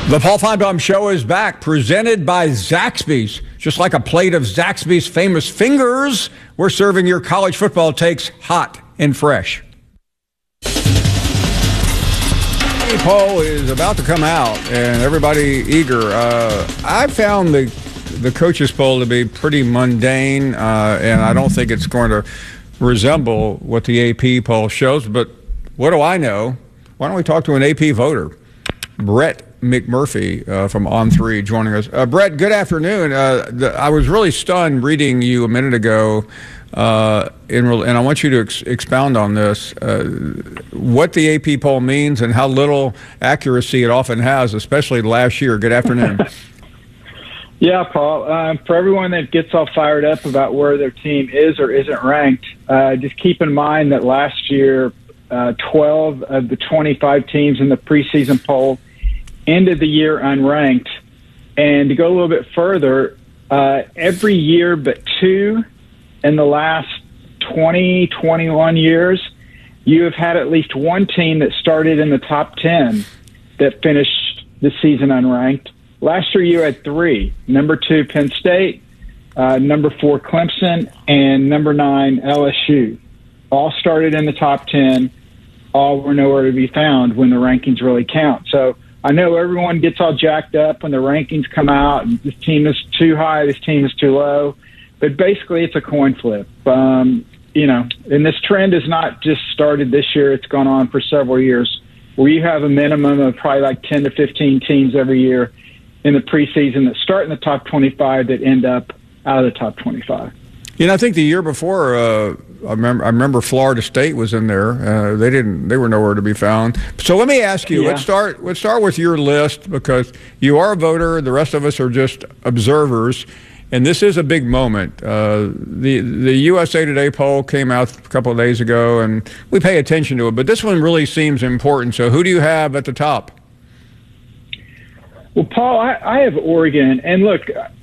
The Paul Finebaum Show is back, presented by Zaxby's. Just like a plate of Zaxby's famous fingers, we're serving your college football takes hot and fresh. The poll is about to come out, and everybody eager. I found the coaches poll to be pretty mundane, and I don't think it's going to resemble what the AP poll shows. But what do I know? Why don't we talk to an AP voter? Brett McMurphy from On3 joining us. Brett, good afternoon. I was really stunned reading you a minute ago, and I want you to expound on this, what the AP poll means and how little accuracy it often has, especially last year. Good afternoon. Yeah, Paul. For everyone that gets all fired up about where their team is or isn't ranked, just keep in mind that last year, 12 of the 25 teams in the preseason poll ended the year unranked. And to go a little bit further, every year but two in the last 20, 21 years, you have had at least one team that started in the top 10 that finished the season unranked. Last year you had three: number 2, Penn State, number 4, Clemson, and number 9, LSU. All started in the top 10. All were nowhere to be found when the rankings really count. So I know everyone gets all jacked up when the rankings come out, and this team is too high, this team is too low. But basically, it's a coin flip. And this trend has not just started this year. It's gone on for several years, where you have a minimum of probably like 10 to 15 teams every year in the preseason that start in the top 25 that end up out of the top 25. I think the year before, I remember Florida State was in there. They were nowhere to be found. So let me ask you. Yeah. Let's start with your list, because you are a voter. The rest of us are just observers, and this is a big moment. The USA Today poll came out a couple of days ago, and we pay attention to it. But this one really seems important. So who do you have at the top? Well, Paul, I have Oregon, and look,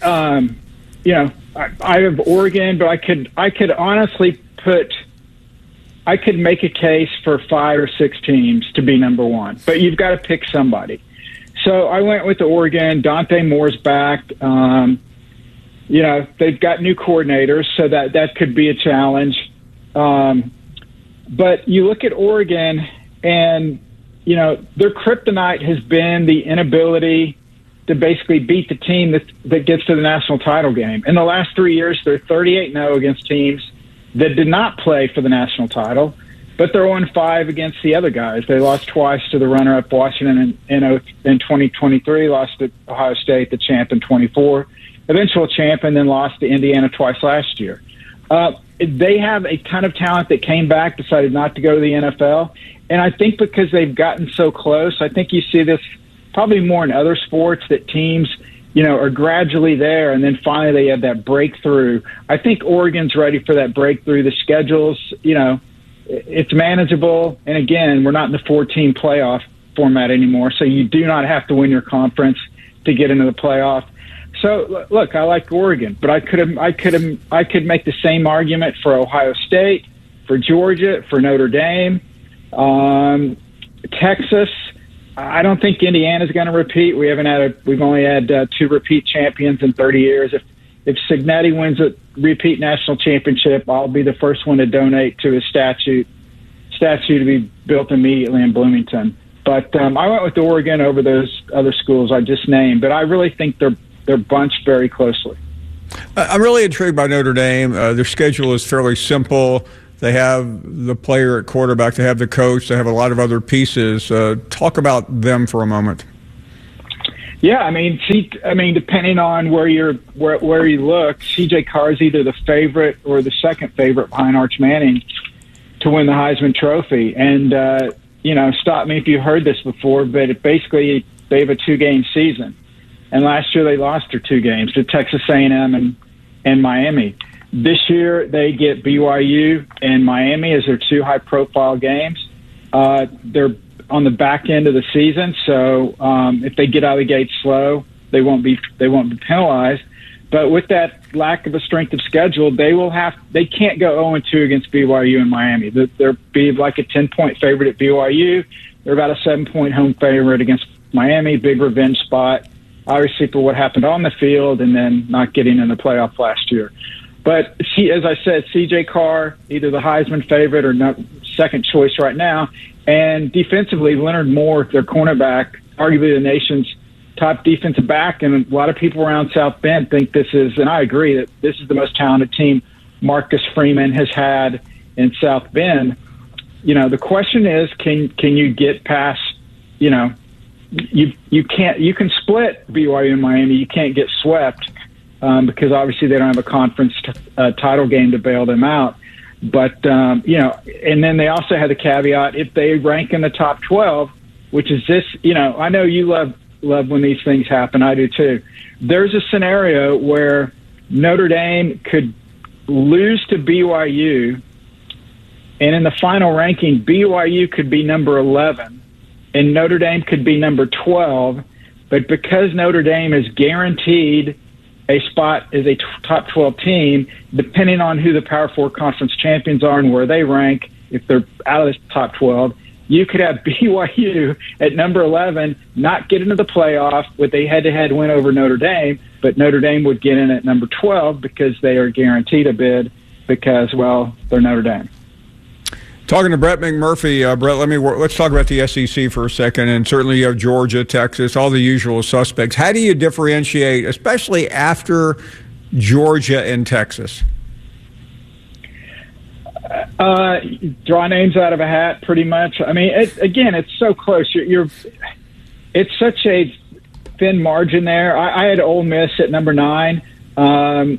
I have Oregon, but I could honestly I could make a case for 5 or 6 teams to be number one, but you've got to pick somebody. So I went with the Oregon. Dante Moore's back. They've got new coordinators, so that could be a challenge. But you look at Oregon, and their kryptonite has been the inability to basically beat the team that gets to the national title game. In the last 3 years, they're 38-0 against teams that did not play for the national title, but they're 0-5 against the other guys. They lost twice to the runner-up Washington in 2023, lost to Ohio State, the champ, in 24, eventual champ, and then lost to Indiana twice last year. They have a ton of talent that came back, decided not to go to the NFL, and I think because they've gotten so close, I think you see this probably more in other sports, that teams are gradually there, and then finally they have that breakthrough. I think Oregon's ready for that breakthrough. The schedule's, it's manageable. And again, we're not in the 4-team playoff format anymore, so you do not have to win your conference to get into the playoff. So look, I like Oregon, but I could make the same argument for Ohio State, for Georgia, for Notre Dame, Texas. I don't think Indiana's going to repeat. We've only had 2 repeat champions in 30 years. If Cignetti wins a repeat national championship, I'll be the first one to donate to his statue to be built immediately in Bloomington. But I went with Oregon over those other schools I just named. But I really think they're bunched very closely. I'm really intrigued by Notre Dame. Their schedule is fairly simple. They have the player at quarterback. They have the coach. They have a lot of other pieces. Talk about them for a moment. Yeah, depending on where you look, C.J. Carr's either the favorite or the second favorite behind Arch Manning to win the Heisman Trophy. And stop me if you've heard this before, but basically they have a 2-game season. And last year they lost their 2 games to Texas A&M and Miami. This year, they get BYU and Miami as their 2 high-profile games. They're on the back end of the season, so if they get out of the gate slow, they won't be penalized. But with that lack of a strength of schedule, they can't go 0-2 against BYU and Miami. They'll be like a 10-point favorite at BYU. They're about a 7-point home favorite against Miami. Big revenge spot, obviously, for what happened on the field and then not getting in the playoff last year. But as I said, C.J. Carr, either the Heisman favorite or not, second choice right now. And defensively, Leonard Moore, their cornerback, arguably the nation's top defensive back. And a lot of people around South Bend think this is, and I agree, that this is the most talented team Marcus Freeman has had in South Bend. The question is, can you get past, you can split BYU and Miami. You can't get swept because obviously they don't have a conference title game to bail them out. But, and then they also had the caveat, if they rank in the top 12, which is this, I know you love when these things happen. I do too. There's a scenario where Notre Dame could lose to BYU, and in the final ranking, BYU could be number 11, and Notre Dame could be number 12. But because Notre Dame is guaranteed a spot as a top 12 team, depending on who the Power 4 conference champions are and where they rank, if they're out of the top 12, you could have BYU at number 11 not get into the playoff with a head-to-head win over Notre Dame, but Notre Dame would get in at number 12 because they are guaranteed a bid because, well, they're Notre Dame. Talking to Brett McMurphy, Brett, let's talk about the SEC for a second, and certainly you have Georgia, Texas, all the usual suspects. How do you differentiate, especially after Georgia and Texas? Draw names out of a hat, pretty much. I mean, it's so close. It's such a thin margin there. I had Ole Miss at number 9. I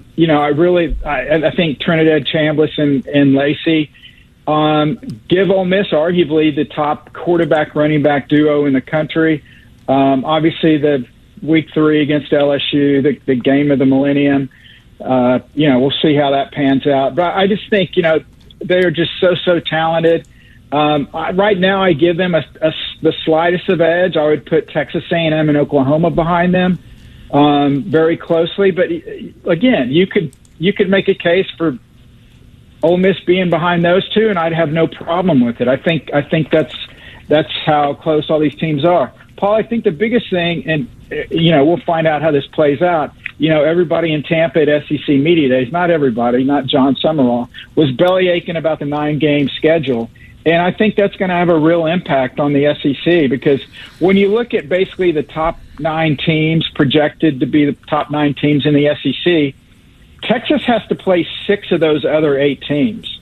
think Trinidad Chambliss and Lacey give Ole Miss arguably the top quarterback running back duo in the country. Obviously, the week 3 against LSU, the game of the millennium. We'll see how that pans out. But I just think they are just so talented. Right now, I give them the slightest of edge. I would put Texas A&M and Oklahoma behind them very closely. But again, you could make a case for Ole Miss being behind those two, and I'd have no problem with it. I think that's how close all these teams are. Paul, I think the biggest thing, and we'll find out how this plays out. Everybody in Tampa at SEC Media Days, not everybody, not John Summerall, was belly aching about the 9-game schedule. And I think that's going to have a real impact on the SEC because when you look at basically the top 9 teams projected to be the top 9 teams in the SEC, Texas has to play 6 of those other 8 teams,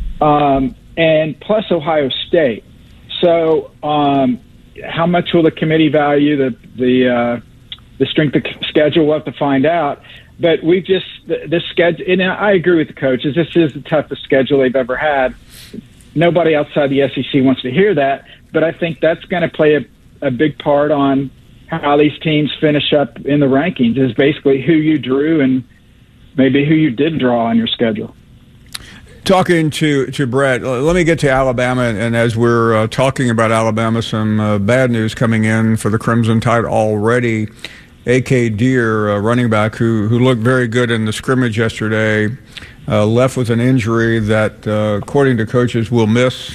and plus Ohio State. So how much will the committee value the strength of schedule? We'll have to find out. But we just the schedule, and I agree with the coaches. This is the toughest schedule they've ever had. Nobody outside the SEC wants to hear that, but I think that's going to play a big part on how these teams finish up in the rankings. Is basically who you drew and maybe who you did draw on your schedule. Talking to Brett, let me get to Alabama, and as we're talking about Alabama, some bad news coming in for the Crimson Tide already. A.K. Deer, running back who looked very good in the scrimmage yesterday, left with an injury that, according to coaches, will miss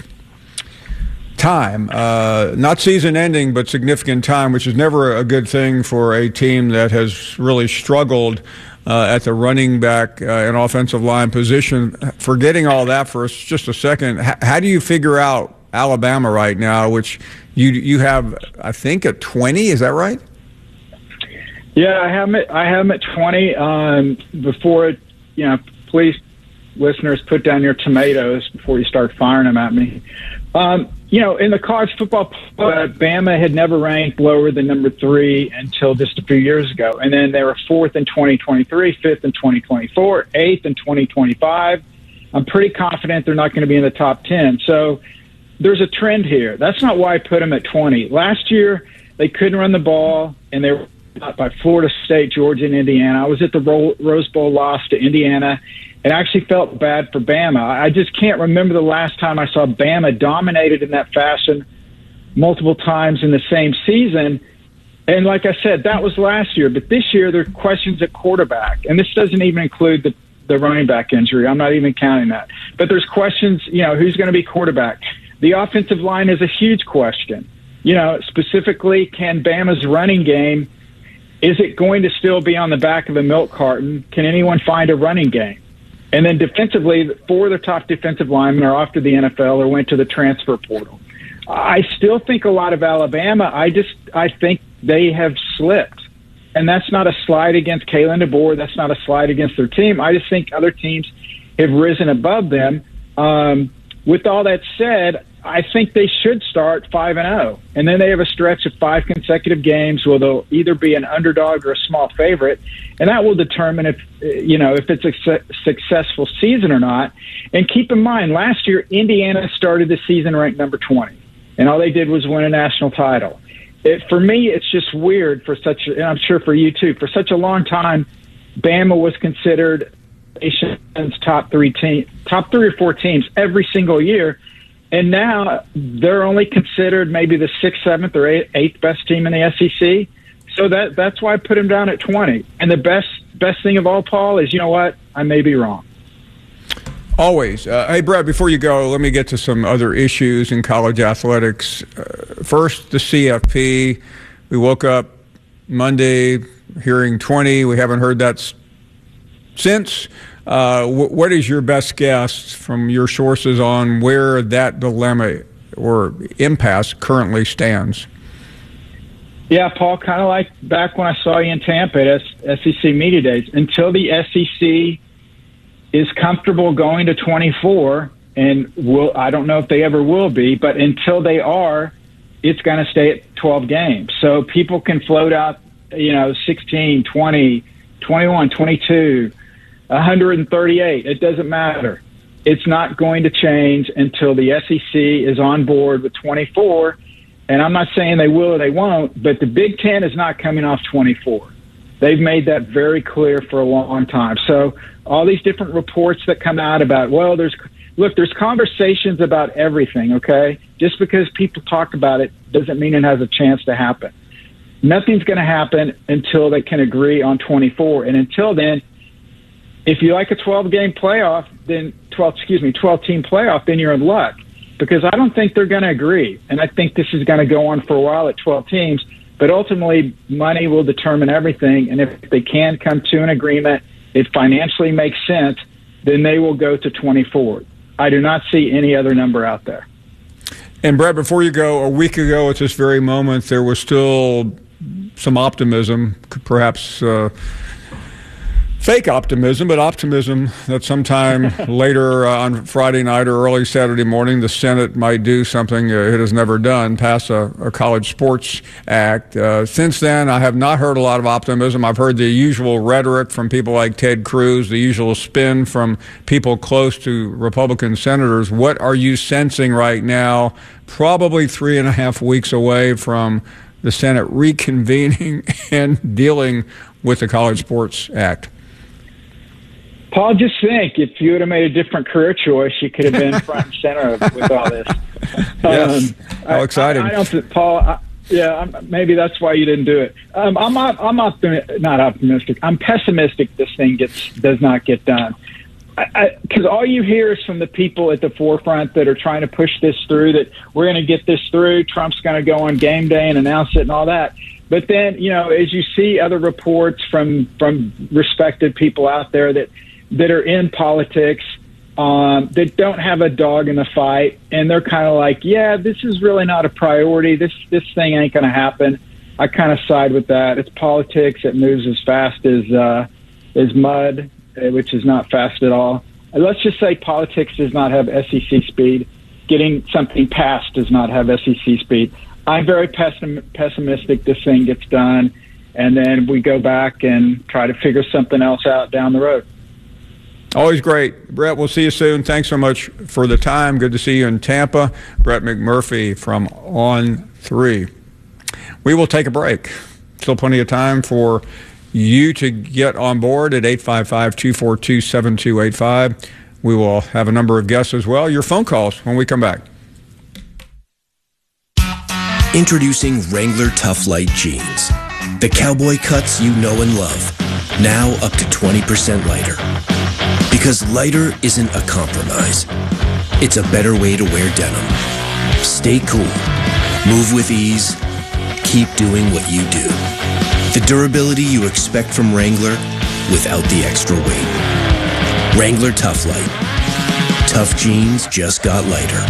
time. Not season-ending, but significant time, which is never a good thing for a team that has really struggled at the running back and offensive line position. Forgetting all that for just a second, how do you figure out Alabama right now, which you have, I think, at 20? Is that right? Yeah, I have them at 20. Before, please, listeners, put down your tomatoes before you start firing them at me. In the college football, Bama had never ranked lower than number 3 until just a few years ago. And then they were 4th in 2023, 5th in 2024, 8th in 2025. I'm pretty confident they're not going to be in the top 10. So there's a trend here. That's not why I put them at 20. Last year, they couldn't run the ball, and they were out by Florida State, Georgia, and Indiana. I was at the Rose Bowl loss to Indiana, and I actually felt bad for Bama. I just can't remember the last time I saw Bama dominated in that fashion multiple times in the same season. And like I said, that was last year. But this year, there are questions at quarterback. And this doesn't even include the running back injury. I'm not even counting that. But there's questions, who's going to be quarterback. The offensive line is a huge question. Specifically, can Bama's running game, is it going to still be on the back of a milk carton? Can anyone find a running game? And then defensively, 4 of the top defensive linemen are off to the NFL or went to the transfer portal. I still think a lot of Alabama, I think they have slipped. And that's not a slide against Kalen DeBoer. That's not a slide against their team. I just think other teams have risen above them. With all that said, I think they should start 5-0. And then they have a stretch of 5 consecutive games where they'll either be an underdog or a small favorite. And that will determine if it's a successful season or not. And keep in mind, last year, Indiana started the season ranked number 20. And all they did was win a national title. For me, it's just weird and I'm sure for you too, for such a long time, Bama was considered nation's top 3 or 4 teams every single year. And now they're only considered maybe the 6th, 7th, or 8th best team in the SEC. So that's why I put them down at 20. And the best thing of all, Paul, is, you know what? I may be wrong. Always. Hey, Brett, before you go, let me get to some other issues in college athletics. First, the CFP. We woke up Monday hearing 20. We haven't heard that since. What is your best guess from your sources on where that dilemma or impasse currently stands? Yeah, Paul, kind of like back when I saw you in Tampa at SEC Media Days. Until the SEC is comfortable going to 24, and I don't know if they ever will be, but until they are, it's going to stay at 12 games. So people can float out, 16, 20, 21, 22, 138. It doesn't matter. It's not going to change until the SEC is on board with 24. And I'm not saying they will or they won't, but the Big Ten is not coming off 24. They've made that very clear for a long time. So all these different reports that come out about, there's conversations about everything, okay? Just because people talk about it doesn't mean it has a chance to happen. Nothing's going to happen until they can agree on 24. And until then, if you like a 12-team playoff, then 12-team playoff, then you're in luck. Because I don't think they're going to agree. And I think this is going to go on for a while at 12 teams. But ultimately, money will determine everything. And if they can come to an agreement, it financially makes sense, then they will go to 24. I do not see any other number out there. And, Brett, before you go, a week ago at this very moment, there was still some optimism, perhaps fake optimism, but optimism that sometime later on Friday night or early Saturday morning, the Senate might do something it has never done, pass a college sports act. Since then, I have not heard a lot of optimism. I've heard the usual rhetoric from people like Ted Cruz, the usual spin from people close to Republican senators. What are you sensing right now, probably 3.5 weeks away from the Senate reconvening and dealing with the College Sports Act? Paul, just think, if you would have made a different career choice, you could have been front and center with all this. Yes, how exciting. I don't think, Paul, maybe that's why you didn't do it. I'm not optimistic. I'm pessimistic this thing does not get done. Because all you hear is from the people at the forefront that are trying to push this through, that we're going to get this through, Trump's going to go on game day and announce it and all that. But then, as you see other reports from respected people out there that are in politics, that don't have a dog in the fight, and they're kind of like, yeah, this is really not a priority. This thing ain't going to happen. I kind of side with that. It's politics. It moves as fast as mud, which is not fast at all. Let's just say politics does not have SEC speed. Getting something passed does not have SEC speed. I'm very pessimistic this thing gets done, and then we go back and try to figure something else out down the road. Always great. Brett, we'll see you soon. Thanks so much for the time. Good to see you in Tampa. Brett McMurphy from On3. We will take a break. Still plenty of time for you to get on board at 855-242-7285. We will have a number of guests as well. Your phone calls when we come back. Introducing Wrangler Tough Light Jeans. The cowboy cuts you know and love. Now up to 20% lighter. Because lighter isn't a compromise. It's a better way to wear denim. Stay cool. Move with ease. Keep doing what you do. The durability you expect from Wrangler without the extra weight. Wrangler Tough Light. Tough jeans just got lighter.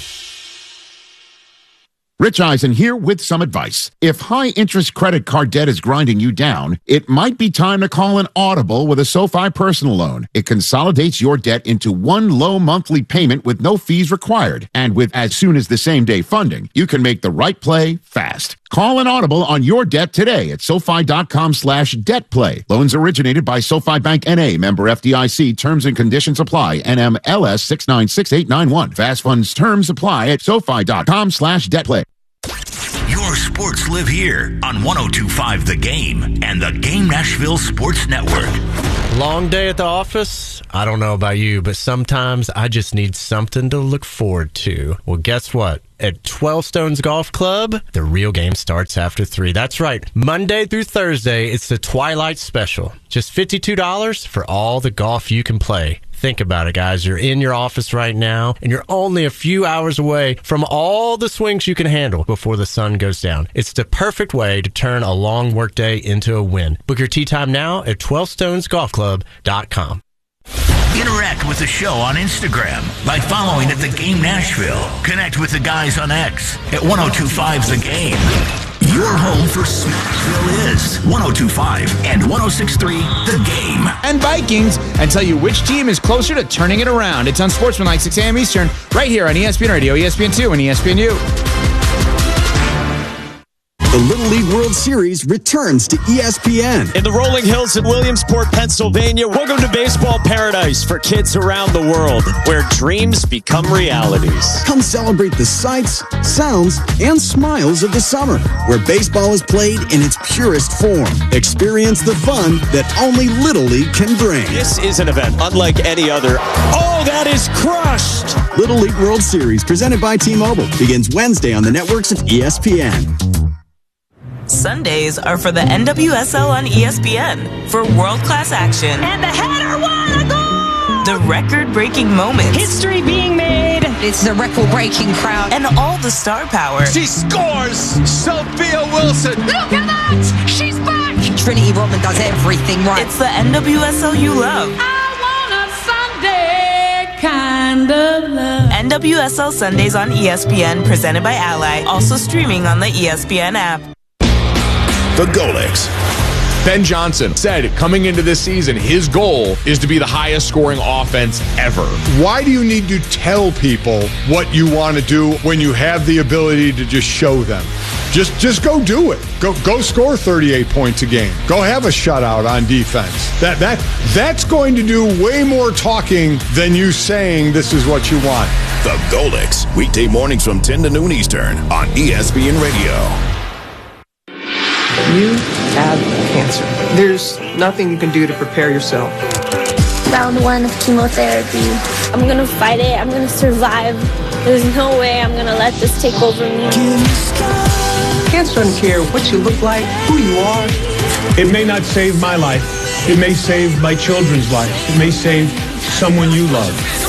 Rich Eisen here with some advice. If high-interest credit card debt is grinding you down, it might be time to call an Audible with a SoFi personal loan. It consolidates your debt into one low monthly payment with no fees required. And with as soon as the same-day funding, you can make the right play fast. Call an Audible on your debt today at SoFi.com/debtplay. Loans originated by SoFi Bank N.A. Member FDIC. Terms and conditions apply. NMLS 696891. Fast funds terms apply at SoFi.com/debtplay. Your sports live here on 102.5 The Game and the Game Nashville Sports Network. Long day at the office? I don't know about you, but sometimes I just need something to look forward to. Well, guess what? At 12 Stones Golf Club, the real game starts after 3. That's right. Monday through Thursday, it's the Twilight Special. Just $52 for all the golf you can play. Think about it, guys. You're in your office right now, and you're only a few hours away from all the swings you can handle before the sun goes down. It's the perfect way to turn a long workday into a win. Book your tee time now at 12stonesgolfclub.com. Interact with the show on Instagram by following at The Game Nashville. Connect with the guys on X at 102.5 The Game. Your home for Smashville is 102.5 and 106.3 The Game. And Vikings, and tell you which team is closer to turning it around. It's on Sportsmanlike, 6 a.m. Eastern, right here on ESPN Radio, ESPN2, and ESPNU. The Little League World Series returns to ESPN. In the rolling hills in Williamsport, Pennsylvania, welcome to baseball paradise for kids around the world, where dreams become realities. Come celebrate the sights, sounds, and smiles of the summer, where baseball is played in its purest form. Experience the fun that only Little League can bring. This is an event unlike any other. Oh, that is crushed! Little League World Series, presented by T-Mobile, begins Wednesday on the networks of ESPN. Sundays are for the NWSL on ESPN for world-class action. And the header, what a goal! The record-breaking moments. History being made. It's the record-breaking crowd. And all the star power. She scores! Sophia Wilson! Look at that! She's back! Trinity Rodman does everything right. It's the NWSL you love. I want a Sunday kind of love. NWSL Sundays on ESPN, presented by Ally. Also streaming on the ESPN app. The Golics. Ben Johnson said coming into this season, his goal is to be the highest scoring offense ever. Why do you need to tell people what you want to do when you have the ability to just show them? Just go do it. Go score 38 points a game. Go have a shutout on defense. That's going to do way more talking than you saying this is what you want. The Golics, weekday mornings from 10 to noon Eastern on ESPN Radio. You have cancer. There's nothing you can do to prepare yourself. Round 1 of chemotherapy. I'm gonna fight it. I'm gonna survive. There's no way I'm gonna let this take over me. Cancer doesn't care what you look like, who you are. It may not save my life. It may save my children's life. It may save someone you love.